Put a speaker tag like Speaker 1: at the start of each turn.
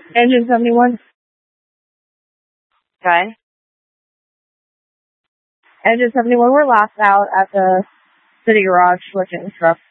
Speaker 1: Engine 71.
Speaker 2: Okay.
Speaker 1: Engine 71, we're last out at the city garage switching stuff.